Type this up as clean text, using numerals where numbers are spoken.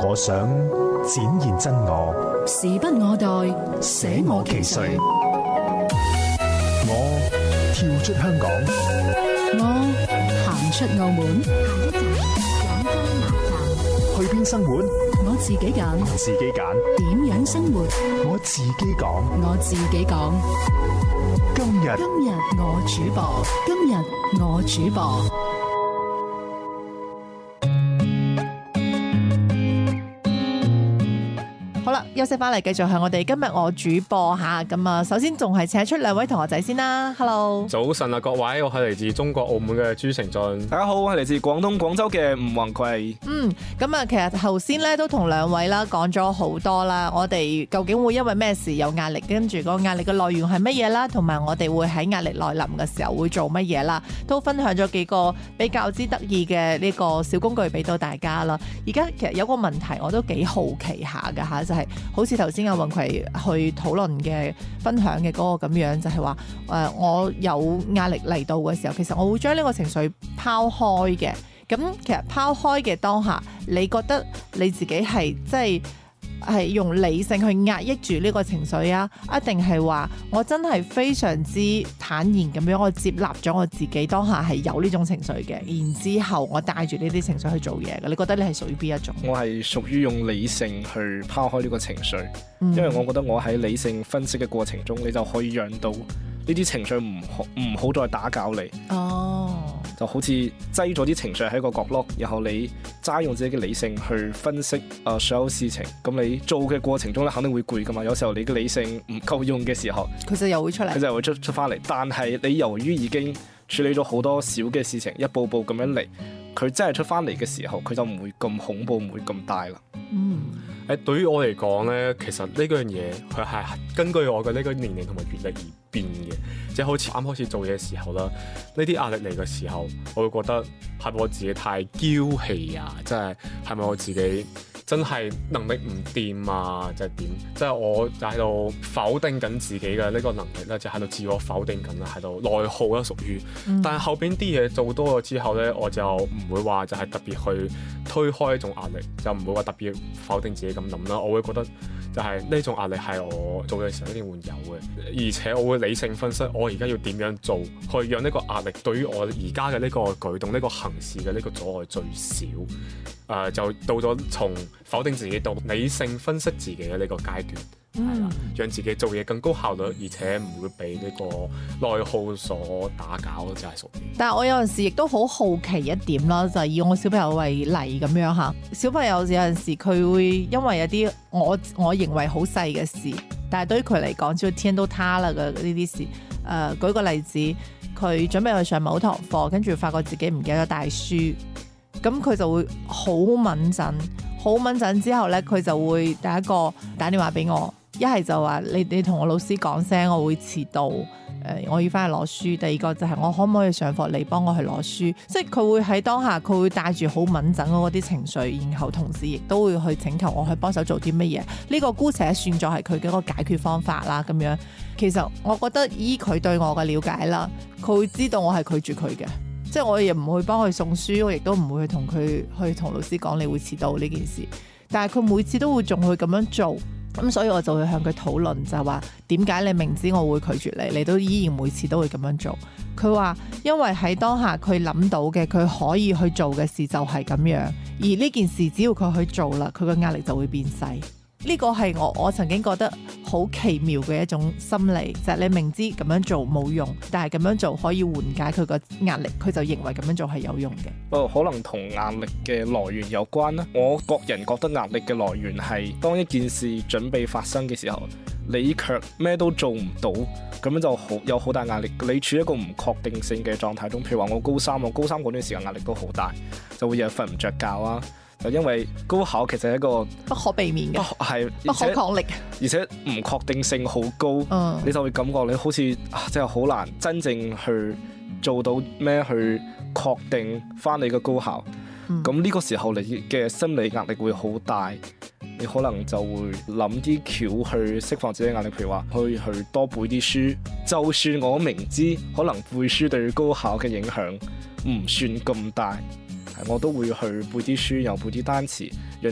我想展現真我， 時不我待，捨我其誰。 我跳出香港， 我行出澳門， 去邊生活？ 我自己揀， 自己揀。 點樣生活？ 我自己講。 我自己講。 今日我主播，今日我主播。好啦，休息翻嚟，繼續係我哋今日我主播吓。咁啊，首先仲係請出兩位同學仔先啦。Hello， 早晨啊，各位，我係嚟自中國澳門嘅朱成俊。 大家好，我係嚟自廣東廣州嘅吳宏葵。 咁啊，其實頭先咧都同兩位啦講咗好多啦。我哋究竟會因為咩事有壓力，跟住個壓力嘅來源係乜嘢啦，同埋我哋會喺壓力來臨嘅時候會做乜嘢啦，都分享咗幾個比較之得意嘅呢個小工具俾到大家啦。而家其實有個問題我都幾好奇下㗎吓，就係好似頭先阿宏葵去討論嘅分享嘅嗰個咁樣，就係話我有壓力嚟到嘅時候，其實我會將呢個情緒拋開嘅。咁其實拋開嘅當下，你覺得你自己係即係用理性去壓抑住呢個情緒啊？一定係話我真係非常之坦然咁樣，我接納咗我自己當下係有呢種情緒嘅，然之後我帶住呢啲情緒去做嘢嘅。你覺得你係屬於邊一種？我係屬於用理性去拋開呢個情緒，因為我覺得我喺理性分析嘅過程中，你就可以讓到呢啲情緒唔好再打攪你。就好似擠咗啲情緒喺個角落，然後你齋用自己嘅理性去分析所有事情，咁你做嘅過程中咧，肯定會攰噶嘛。有時候你嘅理性唔夠用嘅時候，佢就又會出嚟，佢就會出翻嚟。但係你由於已經處理咗好多小嘅事情，一步步咁樣嚟，佢真係出翻嚟嘅時候，佢就唔會咁恐怖，唔會咁大啦。 對於我嚟講咧，其實呢樣嘢佢係根據我嘅呢個年齡同埋閱歷而變嘅，即係好似啱開始做嘢嘅時候啦，呢啲壓力嚟嘅時候，我會覺得係咪我自己太嬌氣啊？即係係咪我自己真係能力唔掂啊？即係點？即係我就喺度否定緊自己嘅呢個能力咧，就喺度自我否定緊啦，喺度內耗啦，屬於。但係後邊啲嘢做多咗之後咧，我就唔會話就係特別去推開呢種壓力，就唔會話特別否定自己咁諗啦。我會覺得就係呢種壓力係我做嘅時候一定會有嘅，而且我會理性分析我而家要點樣做，去讓呢個壓力對於我而家嘅呢個舉動、呢個行事嘅呢個阻礙最少。就到咗從否定自己到理性分析自己嘅呢個階段，係啦，讓自己做嘢更高效率，而且唔會被呢個內耗所打攪咯，就係屬於。 但係我有陣時亦都好好奇一點啦，就係以我小朋友為例咁樣嚇。小朋友有陣時佢會因為有啲我認為好細嘅事，但係對於佢嚟講，只要天都塌啦嘅呢啲事。舉個例子，佢準備去上某堂課，跟住發覺自己唔記得帶書。咁佢就會好敏陣之後咧，佢就會第一個打電話俾我，一係就話你同我老師講聲，我會遲到，我要翻去攞書。第二個就係我可唔可以上課你幫我去攞書，即係佢會喺當下佢會帶住好敏陣嗰啲情緒，然後同時亦都會去請求我去幫手做啲乜嘢。呢個姑且算作係佢嘅一個解決方法啦。咁樣其實我覺得依佢對我嘅了解啦，佢會知道我係拒絕佢嘅。即係我亦唔會幫佢送書，我亦都唔會去同老師講你會遲到呢件事。但係佢每次都會仲去咁樣做，咁所以我就會向佢討論，就係話點解你明知我會拒絕你，你都依然每次都會咁樣做。佢話因為喺當下佢諗到嘅，佢可以去做嘅事就係咁樣，而呢件事只要佢去做啦，佢個壓力就會變細。呢個係我曾經覺得好奇妙嘅一種心理，就係你明知咁樣做冇用，但係咁樣做可以緩解佢個壓力，佢就認為咁樣做係有用嘅。 可能同壓力嘅來源有關啦。我個人覺得壓力嘅來源係當一件事準備發生嘅時候，你卻咩都做唔到，咁樣就有好大壓力。你處於一個唔確定性嘅狀態中，譬如話我高三嗰段時間壓力都好大，就會日日瞓唔着覺啊。就因為高考其實係一個不可避免嘅，不可抗力， 而且唔確定性好高，你就會感覺你好似真係好難真正去做到咩去確定翻你嘅高考。咁呢個時候你嘅心理壓力會好大，你可能就會諗啲橋去釋放自己壓力，譬如話去多背啲書。就算我明知可能背書對高考嘅影響唔算咁大，我都會去背啲書，又背啲單詞。